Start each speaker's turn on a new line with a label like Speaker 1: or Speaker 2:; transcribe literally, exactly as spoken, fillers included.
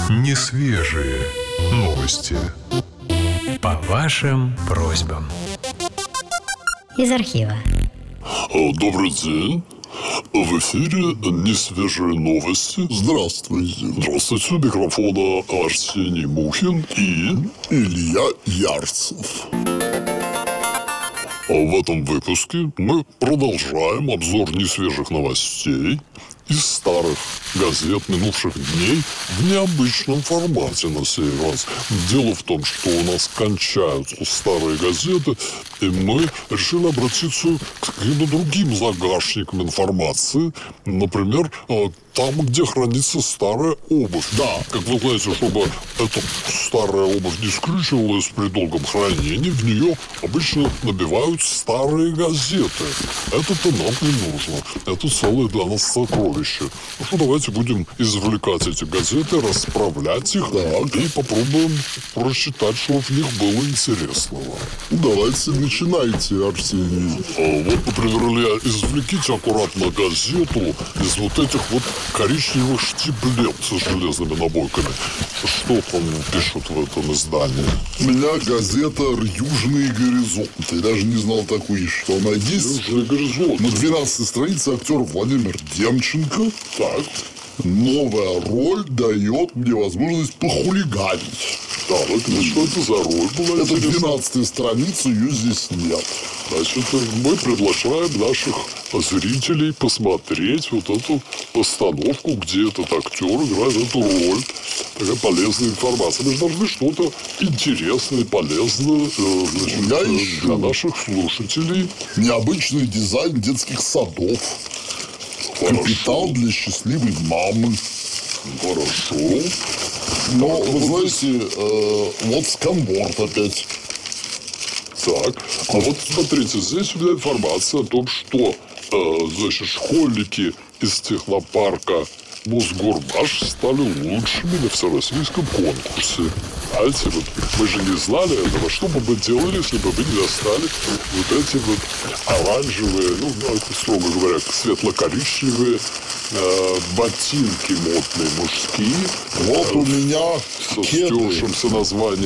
Speaker 1: Несвежие новости.
Speaker 2: По вашим просьбам.
Speaker 3: Из архива.
Speaker 4: Добрый день. В эфире несвежие новости.
Speaker 5: Здравствуйте.
Speaker 4: Здравствуйте. У микрофона Арсений Мухин и
Speaker 5: Илья Ярцев.
Speaker 4: в этом выпуске мы продолжаем обзор несвежих новостей из старых газет минувших дней в необычном формате на сей раз. Дело в том, что у нас кончаются старые газеты, и мы решили обратиться к каким-то другим загашникам информации. Например, там, где хранится старая обувь.
Speaker 5: Да.
Speaker 4: Как вы знаете, чтобы эта старая обувь не скрючивалась при долгом хранении, в нее обычно набивают старые газеты. Это-то нам не нужно. Это целое для нас сокровище. Ну что, давайте будем извлекать эти газеты, расправлять их,
Speaker 5: Так.
Speaker 4: и попробуем прочитать, что в них было интересного.
Speaker 5: Давайте начинайте, Арсений.
Speaker 4: А, Вот, например, Илья, извлеките аккуратно газету из вот этих вот коричневых штиблет с железными набойками. Что там пишут в этом издании?
Speaker 5: У меня газета «Южные горизонты». Я даже не знал такой, что она есть.
Speaker 4: Южный горизонт.
Speaker 5: На двенадцатой странице актер Владимир Демченко.
Speaker 4: Так.
Speaker 5: Новая роль дает мне возможность похулиганить.
Speaker 4: Так, ну что это за роль была?
Speaker 5: Это
Speaker 4: интересно?
Speaker 5: двенадцатая страница, ее здесь нет.
Speaker 4: Значит, мы приглашаем наших зрителей посмотреть вот эту постановку, где этот актер играет эту роль. Такая полезная информация. Мы же должны что-то интересное, полезное э, значит,
Speaker 5: Я
Speaker 4: э,
Speaker 5: ищу.
Speaker 4: для наших слушателей.
Speaker 5: Необычный дизайн детских садов. Капитал для счастливой мамы.
Speaker 4: Хорошо.
Speaker 5: Но, вы знаете, э, вот сканворд опять.
Speaker 4: Так, а вот смотрите, здесь у меня информация о том, что, э, значит, школьники из технопарка Мосгорбаш стали лучшими на всероссийском конкурсе. Знаете, вот мы же не знали этого. Что бы мы делали, если бы мы не достали вот эти вот оранжевые, ну, строго говоря, светло-коричневые э, ботинки модные мужские.
Speaker 5: Вот у меня
Speaker 4: Со
Speaker 5: кеды.
Speaker 4: стёршимся названием